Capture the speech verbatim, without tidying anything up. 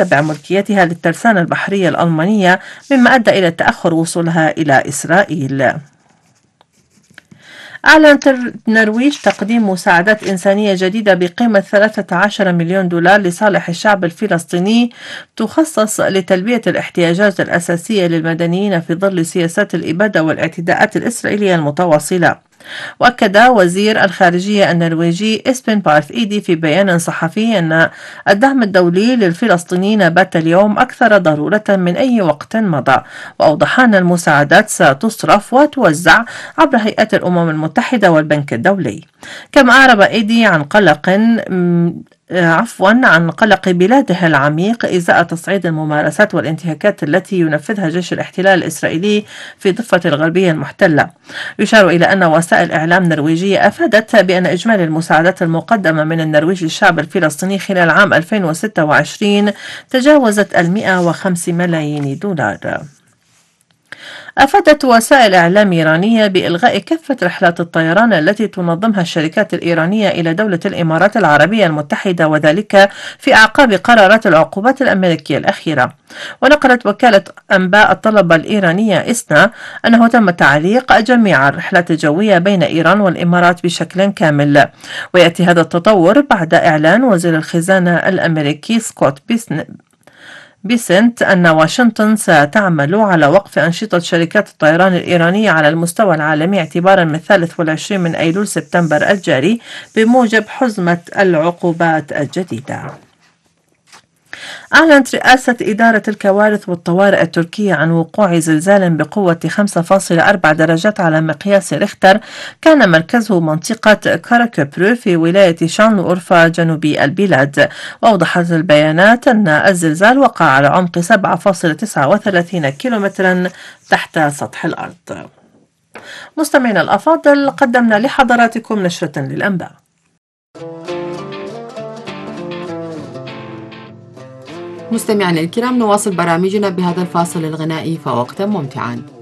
تبع ملكيتها للترسانة البحرية الألمانية، مما أدى إلى تأخر وصولها إلى إسرائيل. أعلنت النرويج تقديم مساعدات إنسانية جديدة بقيمة ثلاثة عشر مليون دولار لصالح الشعب الفلسطيني، تخصص لتلبية الاحتياجات الأساسية للمدنيين في ظل سياسات الإبادة والاعتداءات الإسرائيلية المتواصلة. وأكد وزير الخارجية النرويجي إسبن بارث إيدي في بيان صحفي أن الدعم الدولي للفلسطينيين بات اليوم أكثر ضرورة من أي وقت مضى، وأوضح أن المساعدات ستصرف وتوزع عبر هيئات الأمم المتحدة والبنك الدولي. كما أعرب إيدي عن قلق عفوا عن قلق بلاده العميق إزاء تصعيد الممارسات والانتهاكات التي ينفذها جيش الاحتلال الإسرائيلي في الضفة الغربية المحتلة. يشار إلى أن وسائل إعلام نرويجية أفادت بأن إجمالي المساعدات المقدمة من النرويج للشعب الفلسطيني خلال عام ألفين وستة وعشرين تجاوزت المئة وخمسة ملايين دولار. أفادت وسائل إعلام إيرانية بإلغاء كافة رحلات الطيران التي تنظمها الشركات الإيرانية إلى دولة الإمارات العربية المتحدة، وذلك في أعقاب قرارات العقوبات الأمريكية الأخيرة. ونقلت وكالة أنباء الطلبة الإيرانية إسنا أنه تم تعليق جميع الرحلات الجوية بين إيران والإمارات بشكل كامل. ويأتي هذا التطور بعد إعلان وزير الخزانة الأمريكي سكوت بيسن بيسنت أن واشنطن ستعمل على وقف أنشطة شركات الطيران الإيرانية على المستوى العالمي اعتبارا من الثالث والعشرين من أيلول سبتمبر الجاري بموجب حزمة العقوبات الجديدة. أعلنت رئاسة إدارة الكوارث والطوارئ التركية عن وقوع زلزال بقوة خمسة فاصلة أربعة درجات على مقياس ريختر كان مركزه منطقة كاراكوبرو في ولاية شانلورفا جنوبي البلاد. وأوضحت البيانات أن الزلزال وقع على عمق سبعة فاصلة تسعة وثلاثين كيلومترا تحت سطح الأرض. مستمعينا الأفاضل، قدمنا لحضراتكم نشرة للأنباء. مستمعينا الكرام، نواصل برامجنا بهذا الفاصل الغنائي، فوقتا ممتعا.